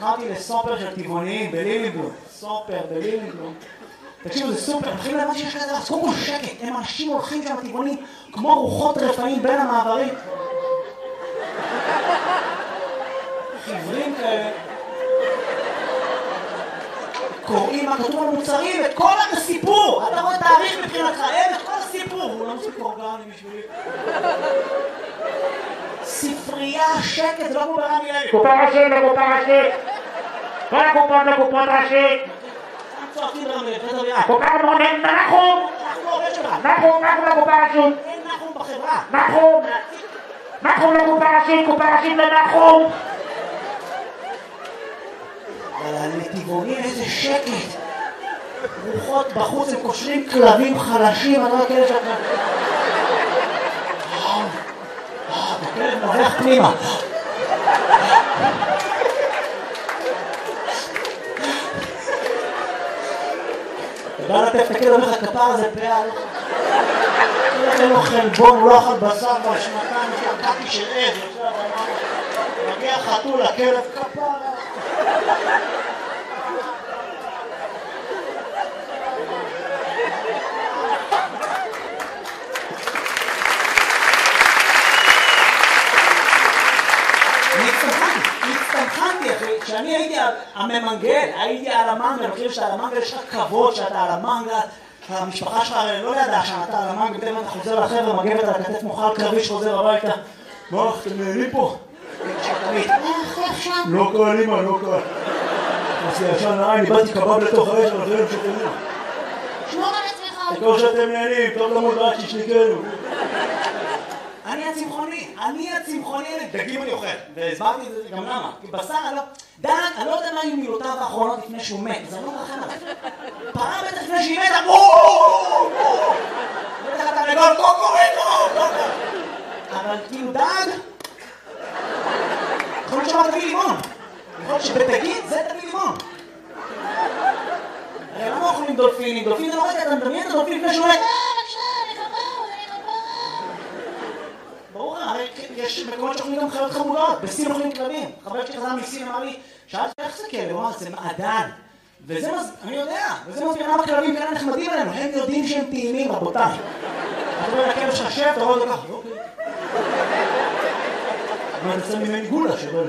נבחרתי לסופר של טבעוניים בלילינגלום. סופר בלילינגלום. תקשיבו, זה סופר, הם מתחילים להבין שיש כזה דבר, אז קודם כל שקט, הם אנשים הולכים שם טבעונים כמו רוחות רפאים בין המעברים. חיוורים כאלה. קוראים מה כתוב על מוצרים, את כל הסיפור! אתה רואה תאריך מבחינתך, את כל הסיפור! הוא לא מספיק אורגני בשבילי. ספרייה, שקט, זה לא כמו ברמי לוי. קופה ראשית לקופה ראשית! כל הקופות לקופות ראשית! צועקים ברמי לוי, פדר ביד. קופה מונן, נחום! אנחנו עובד שלך. נחום לקופה ראשית! אין נחום בחברה. נחום לקופה ראשית, קופה ראשית לנחום! אבל לטבעונים איזה שקט. רוחות בחוץ, הם קושרים כלבים חלשים, אני לא יודע שאתה... הכלב נובח פנימה. אתה בא לטף את הכלב, אומר לך כפר הזה פעל. אין לו חלבון, הוא לא אכל בשר בשנתיים, שקעתי של עז. מגיע חתול, הכלב כפר. הצטמחנתי אחי, כשאני הייתי הממנגל, הייתי על המנגל, אני חושב שעל המנגל יש לך כבוד שאתה על המנגל, המשפחה שלך לא ידעה שאתה על המנגל, בטח אתה חוזר לחבר'ה, מגבת על הכתף מוכר קרבי שחוזר הביתה. מה, אתם נהנים פה? לא קל אימא, לא קל. עושה ישן נעי, אני באתי קבב לתוך האש, אבל זה לא שתהנים. שמור על עצמך. תקור שאתם נהנים, טוב למוד רק שישניקנו. אני הצמחוני, דגים אני אוכל, והסברתי את זה גם למה, כי בשר, דן, אני לא יודע מה היו מילותיו האחרונות לפני שהוא מת, זה לא מרחם עליו. פרה בטח לפני שהיא מתה, בטח אתה לגול, קוקוריקו, אבל כאילו דג, יכול להיות שאומר תביא לימון, יכול להיות שבדגים זה תביא לימון. הרי למה אוכלים דולפינים? דולפין זה לא רגע, אתה מדמיין את הדולפין לפני שהוא מת. ברור, הרי יש מקומות שאוכלים גם חיות חמודות, בסין אוכלים כלבים. חבר שלי חזר מסין אמר לי, שאלתי איך זה כלב? הוא אמר, זה מעדן. וזה אני יודע, וזה מסביר למה כלבים כאלה נחמדים עלינו, הם יודעים שהם טעימים, רבותיי. אתה רואה לכלב ששב, אתה רואה את זה ככה, אוקיי. אבל זה ממני גולה שבל.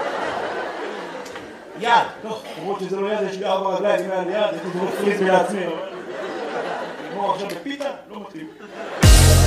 יד, טוב, למרות שזה לא יד, יש לי 4 רגליים, אם היה לי יד, הייתי זרוק פריז לעצמי. נגמור עכשיו בפיתה, לא מתאים.